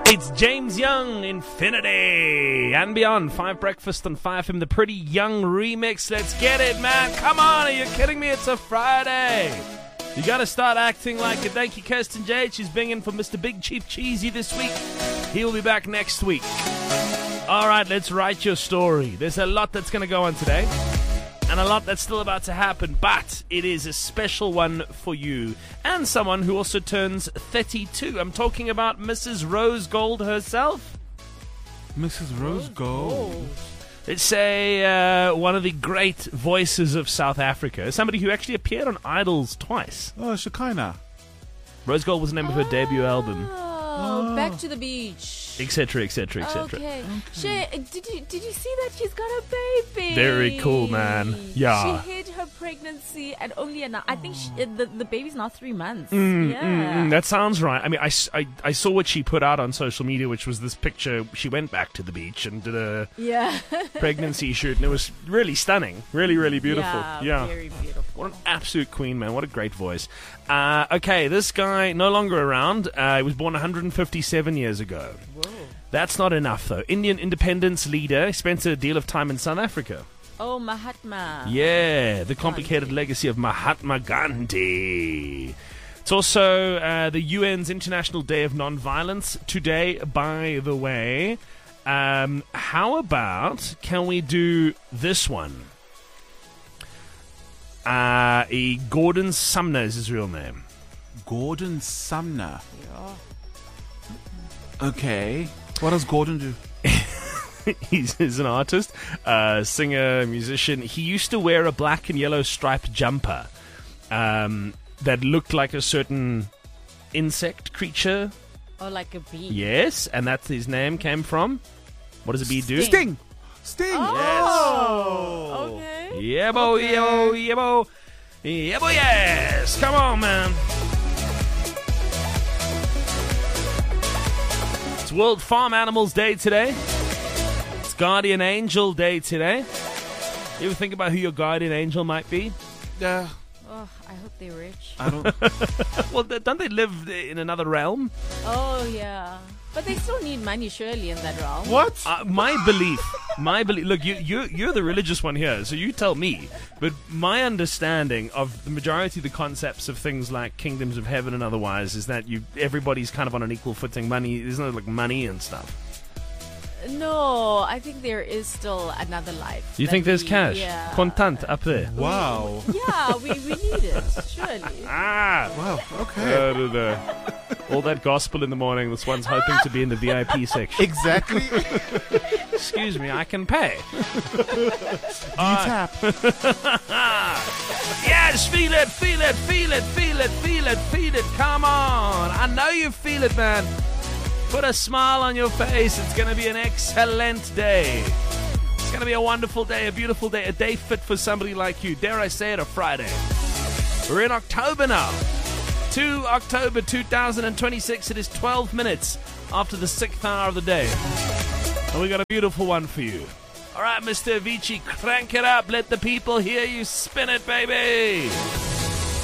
It's James Young, Infinity, and Beyond. 5 Breakfast on 5FM, the Pretty Young remix. Let's get it, man. Come on, are you kidding me? It's a Friday. You gotta start acting like it. Thank you, Kirsten Jade. She's binging for Mr. Big Chief Cheesy this week. He'll be back next week. All right, let's write your story. There's a lot that's gonna go on today, and a lot that's still about to happen, but it is a special one for you and someone who also turns 32. I'm talking about Mrs. Rose Gold herself. Mrs. Rose Gold. Let's say one of the great voices of South Africa, somebody who actually appeared on Idols twice. Oh, Shekinah. Rose Gold was the name of her debut album, Back to the Beach. etc., etc., etc. Okay. Did you see that she's got a baby? Very cool, man. Yeah. She hid her pregnancy at only I think the baby's now 3 months. Yeah. That sounds right. I mean, I saw what she put out on social media, which was this picture. She went back to the beach and did a pregnancy shoot, and it was really stunning. Really, really beautiful. Yeah, very beautiful. What an absolute queen, man. What a great voice. Okay, this guy no longer around. He was born 157 years ago. Whoa. That's not enough, though. Indian independence leader. He spent a deal of time in South Africa. Oh, Mahatma. Yeah, the complicated legacy of Mahatma Gandhi. It's also the UN's International Day of Nonviolence today, by the way. How about, can we do this one? Gordon Sumner is his real name. Gordon Sumner. Yeah. Okay. What does Gordon do? He's an artist, singer, musician. He used to wear a black and yellow striped jumper that looked like a certain insect creature. Oh, like a bee. Yes, and that's his name came from. What does a bee do? Sting. Sting. Oh. Okay. Yeah, bo, yeah, bo, yeah, bo. Yeah, bo, yes. Come on, man. It's World Farm Animals Day today. It's Guardian Angel Day today. You ever think about who your guardian angel might be? Yeah. Oh, I hope they're rich. I don't. Well, don't they live in another realm? Oh, yeah. But they still need money, surely, in that realm. What? My belief. Look, you're the religious one here, so you tell me. But my understanding of the majority of the concepts of things like kingdoms of heaven and otherwise is that everybody's kind of on an equal footing. Money, isn't it, like money and stuff? No, I think there is still another life. You think there's cash? Yeah. Contant up there? Wow. Yeah, we need it, surely. Wow. Okay. All that gospel in the morning, this one's hoping to be in the VIP section. Exactly. Excuse me, I can pay. tap. Yes, feel it, feel it, feel it, feel it, feel it, feel it. Come on. I know you feel it, man. Put a smile on your face. It's going to be an excellent day. It's going to be a wonderful day, a beautiful day, a day fit for somebody like you. Dare I say it, a Friday. We're in October now. 2 October 2026. It is 12 minutes after the 6th hour of the day. And we got a beautiful one for you. All right, Mr. Avicii, crank it up. Let the people hear you spin it, baby.